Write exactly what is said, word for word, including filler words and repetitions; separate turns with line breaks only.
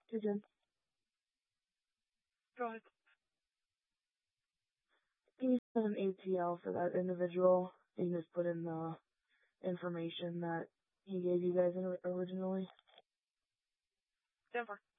You're good.
Go ahead.
Can you send an A T L for that individual? You can just put in the information that he gave you guys originally.
Denver.